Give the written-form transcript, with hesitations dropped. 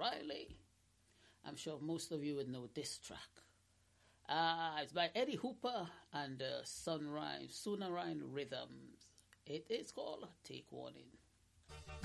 Riley. I'm sure most of you would know this track. It's by Eddie Hooper and Sunrise Rhythms. It is called Take Warning.